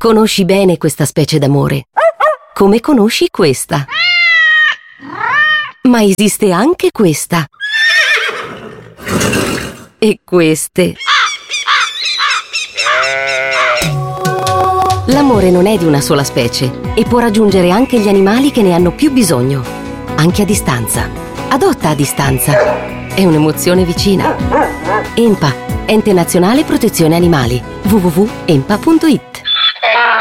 Conosci bene questa specie d'amore, come conosci questa. Ma esiste anche questa. E queste. L'amore non è di una sola specie e può raggiungere anche gli animali che ne hanno più bisogno, anche a distanza. Adotta a distanza. È un'emozione vicina. ENPA, Ente Nazionale Protezione Animali. www.enpa.it